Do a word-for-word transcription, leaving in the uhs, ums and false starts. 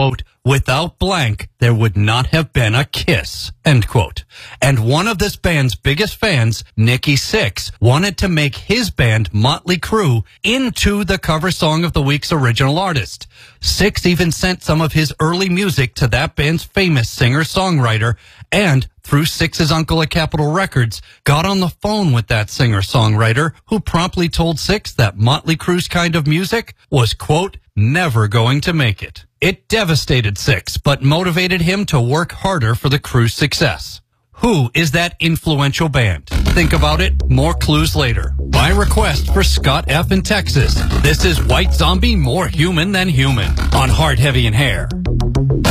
quote, without blank, there would not have been a Kiss, end quote. And one of this band's biggest fans, Nikki Sixx, wanted to make his band, Motley Crue, into the cover song of the week's original artist. Sixx even sent some of his early music to that band's famous singer-songwriter, and through Sixx's uncle at Capitol Records, got on the phone with that singer-songwriter, who promptly told Sixx that Motley Crue's kind of music was, quote, never going to make it. It devastated Sixx, but motivated him to work harder for the Crue's success. Who is that influential band? Think about it. More clues later. By request for Scott F. in Texas, this is White Zombie, More Human Than Human on Hard, Heavy, and Hair.